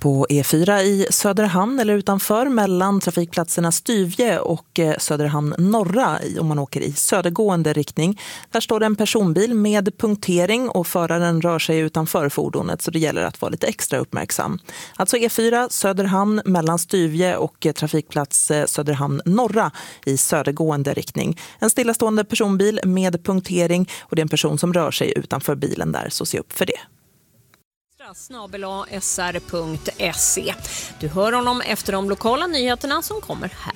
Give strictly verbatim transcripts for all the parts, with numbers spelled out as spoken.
På E fyra i Söderhamn eller utanför mellan trafikplatserna Styvje och Söderhamn norra om man åker i södergående riktning. Där står det en personbil med punktering och föraren rör sig utanför fordonet, så det gäller att vara lite extra uppmärksam. Alltså E fyra Söderhamn mellan Styvje och trafikplats Söderhamn norra i södergående riktning. En stillastående personbil med punktering och det är en person som rör sig utanför bilen där, så se upp för det. snabel a s r punkt se. Du hör honom efter de lokala nyheterna som kommer här.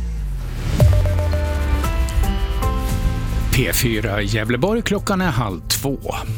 P fyra Gävleborg, klockan är halv två.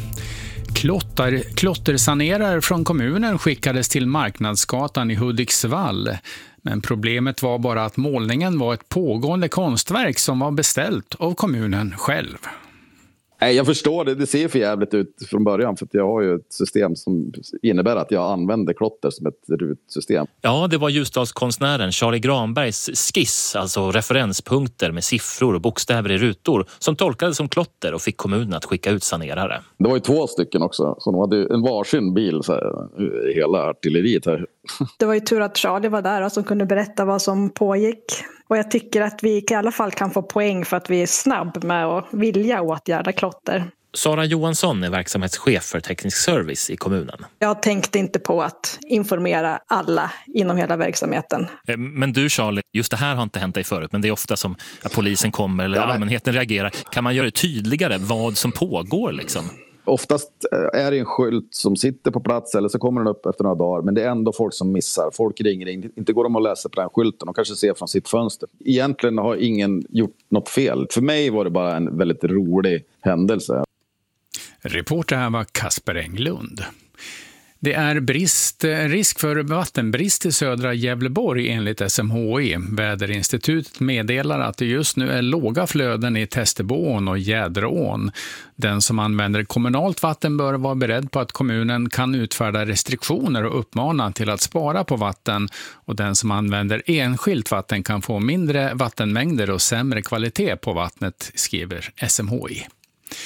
Klotter, klottersanerare från kommunen skickades till Marknadsgatan i Hudiksvall. Men problemet var bara att målningen var ett pågående konstverk som var beställt av kommunen själv. Nej, jag förstår det. Det ser för jävligt ut från början för att jag har ju ett system som innebär att jag använder klotter som ett rutsystem. Ja, det var Ljusdalskonstnären Charlie Granbergs skiss, alltså referenspunkter med siffror och bokstäver i rutor som tolkades som klotter och fick kommunen att skicka ut sanerare. Det var ju två stycken också, så de hade en varsin bil så här, hela artilleriet här. Det var ju tur att Charlie var där och som kunde berätta vad som pågick. Och jag tycker att vi i alla fall kan få poäng för att vi är snabb med att vilja åtgärda klotter. Sara Johansson är verksamhetschef för teknisk service i kommunen. Jag tänkte inte på att informera alla inom hela verksamheten. Men du Charlie, just det här har inte hänt dig förut, men det är ofta som att polisen kommer eller allmänheten reagerar. Kan man göra det tydligare vad som pågår liksom? Oftast är det en skylt som sitter på plats eller så kommer den upp efter några dagar. Men det är ändå folk som missar. Folk ringer in. Inte går de att läsa på den skylten. De kanske ser från sitt fönster. Egentligen har ingen gjort något fel. För mig var det bara en väldigt rolig händelse. Reporter här var Kasper Englund. Det är brist, risk för vattenbrist i södra Gävleborg enligt S M H I. Väderinstitutet meddelar att det just nu är låga flöden i Testeboån och Jäderån. Den som använder kommunalt vatten bör vara beredd på att kommunen kan utfärda restriktioner och uppmana till att spara på vatten. Och den som använder enskilt vatten kan få mindre vattenmängder och sämre kvalitet på vattnet, skriver S M H I.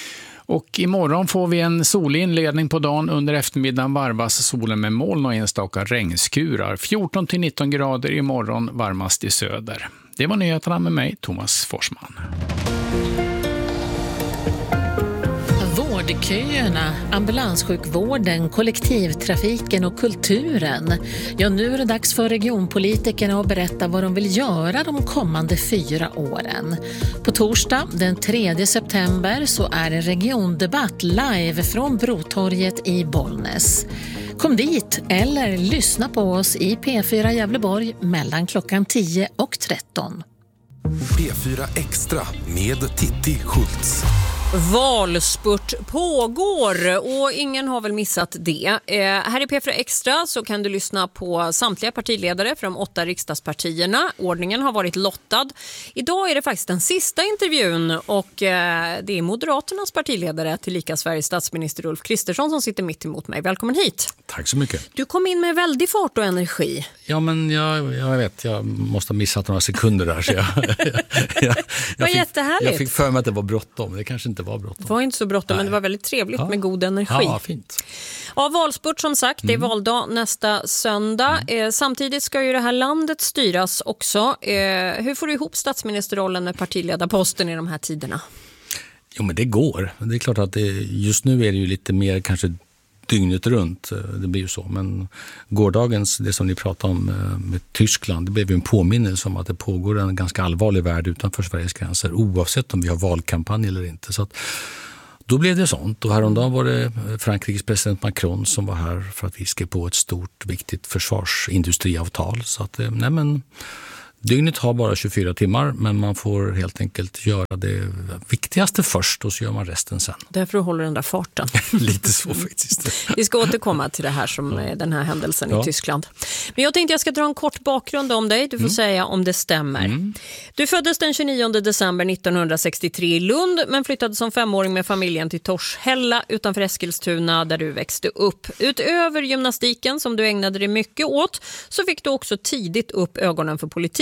Och imorgon får vi en solinledning på dagen. Under eftermiddagen varvas solen med moln och enstaka regnskurar. fjorton till nitton grader imorgon, varmast i söder. Det var nyheterna med mig, Thomas Forsman. Vårdköerna, ambulanssjukvården, kollektivtrafiken och kulturen. Ja, nu är det dags för regionpolitikerna att berätta vad de vill göra de kommande fyra åren. På torsdag den tredje september så är det regiondebatt live från Brotorget i Bollnäs. Kom dit eller lyssna på oss i P fyra Gävleborg mellan klockan tio och tretton. P fyra Extra med Titti Schultz. Valspurt pågår och ingen har väl missat det. Eh, här i P fyra Extra så kan du lyssna på samtliga partiledare för de åtta riksdagspartierna. Ordningen har varit lottad. Idag är det faktiskt den sista intervjun och eh, det är Moderaternas partiledare tillika Sveriges statsminister Ulf Kristersson som sitter mitt emot mig. Välkommen hit. Tack så mycket. Du kom in med väldig fart och energi. Ja, men jag, jag vet, jag måste ha missat några sekunder där. Så jag, jag, jag, Vad fick, jättehärligt. jag fick för mig att det var bråttom. Det kanske inte var bråttom. Det var inte så bråttom, men det var väldigt trevligt ja. med god energi. Ja, fint. Ja, valspurt som sagt, det är mm. valdag nästa söndag. Mm. Eh, samtidigt ska ju det här landet styras också. Eh, hur får du ihop statsministerrollen med partiledarposten i de här tiderna? Jo, men det går. Det är klart att det, just nu är det ju lite mer kanske dygnet runt. Det blir ju så. Men gårdagens, det som ni pratade om med Tyskland, det blev ju en påminnelse om att det pågår en ganska allvarlig värld utanför Sveriges gränser, oavsett om vi har valkampanj eller inte. Så att då blev det sånt. Och häromdagen var det Frankrikes president Macron som var här för att vi skrev på ett stort, viktigt försvarsindustriavtal. Så att, nej men... Dygnet har bara tjugofyra timmar, men man får helt enkelt göra det viktigaste först och så gör man resten sen. Därför håller den där farten. Lite så faktiskt. Vi ska återkomma till det här som ja. den här händelsen ja. i Tyskland. Men jag tänkte jag ska dra en kort bakgrund om dig. Du får mm. säga om det stämmer. Mm. Du föddes den tjugonionde december nittonhundrasextiotre i Lund, men flyttade som femåring med familjen till Torshälla utanför Eskilstuna där du växte upp. Utöver gymnastiken som du ägnade dig mycket åt så fick du också tidigt upp ögonen för politik.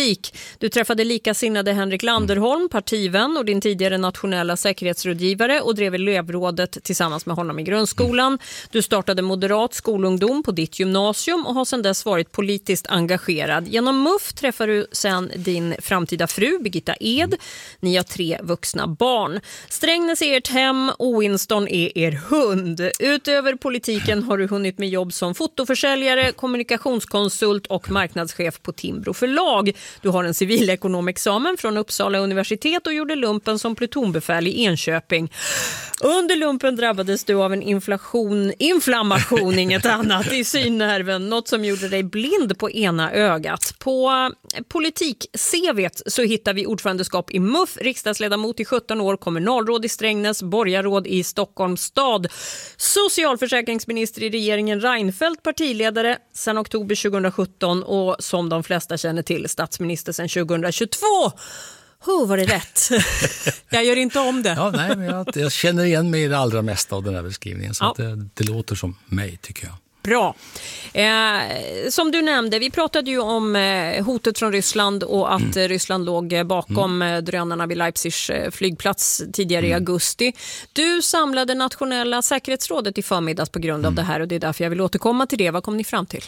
politik. Du träffade likasinnade Henrik Landerholm, partivän och din tidigare nationella säkerhetsrådgivare och drev elevrådet tillsammans med honom i grundskolan. Du startade Moderat skolungdom på ditt gymnasium och har sedan dess varit politiskt engagerad. Genom M U F träffar du sedan din framtida fru Birgitta Ed. Ni har tre vuxna barn. Strängnäs är ert hem och Winston är er hund. Utöver politiken har du hunnit med jobb som fotoförsäljare, kommunikationskonsult och marknadschef på Timbro förlag. Du har en civilekonomexamen från Uppsala universitet och gjorde lumpen som plutonbefäl i Enköping. Under lumpen drabbades du av en inflation, inflammation, inget annat, i synnerven, något som gjorde dig blind på ena ögat. På politik-C V:t så hittar vi ordförandeskap i M U F, riksdagsledamot i sjutton år, kommunalråd i Strängnäs, borgarråd i Stockholms stad, socialförsäkringsminister i regeringen Reinfeldt, partiledare sedan oktober tjugohundrasjutton och som de flesta känner till, statsminister sedan tjugohundratjugotvå. Hur var det rätt? Jag gör inte om det. Ja, nej, men jag, jag känner igen mig i det allra mesta av den här beskrivningen. Så ja. att det, det låter som mig, tycker jag. Bra. Eh, som du nämnde, vi pratade ju om eh, hotet från Ryssland och att mm. Ryssland låg bakom mm. drönarna vid Leipzigs flygplats tidigare mm. i augusti. Du samlade nationella säkerhetsrådet i förmiddags på grund mm. av det här och det är därför jag vill återkomma till det. Vad kom ni fram till?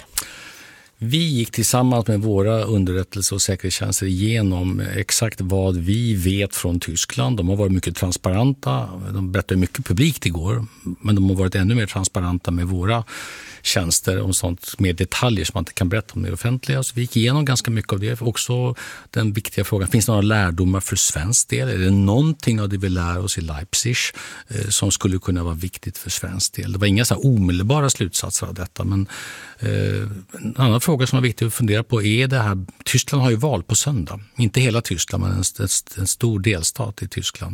Vi gick tillsammans med våra underrättelse- och säkerhetstjänster igenom exakt vad vi vet från Tyskland. De har varit mycket transparenta. De berättade mycket publikt igår, men de har varit ännu mer transparenta med våra tjänster om sånt med detaljer som man inte kan berätta om det offentliga. Så vi gick igenom ganska mycket av det. Också den viktiga frågan, finns det några lärdomar för svensk del? Är det någonting av det vi lär oss i Leipzig eh, som skulle kunna vara viktigt för svensk del? Det var inga så här omedelbara slutsatser av detta, men eh, en annan fråga som är viktig att fundera på är det här, Tyskland har ju val på söndag. Inte hela Tyskland, men en, en, en stor delstat i Tyskland.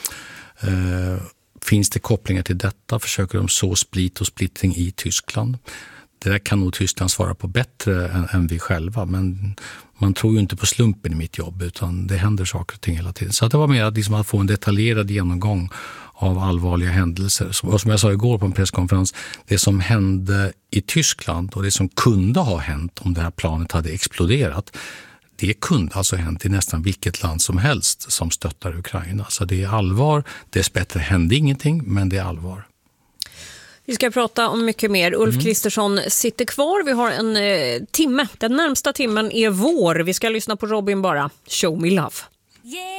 Eh, Finns det kopplingar till detta? Försöker de så split och splittring i Tyskland? Det där kan nog Tyskland svara på bättre än, än vi själva. Men man tror ju inte på slumpen i mitt jobb, utan det händer saker och ting hela tiden. Så det var mer att, liksom att få en detaljerad genomgång av allvarliga händelser. Och som jag sa igår på en presskonferens, det som hände i Tyskland och det som kunde ha hänt om det här planet hade exploderat, det kunde alltså hänt i nästan vilket land som helst som stöttar Ukraina. Så det är allvar. Dessbättre hände ingenting, men det är allvar. Vi ska prata om mycket mer. Ulf Mm. Kristersson sitter kvar. Vi har en eh, timme. Den närmsta timmen är vår. Vi ska lyssna på Robin bara. Show me love. Yeah.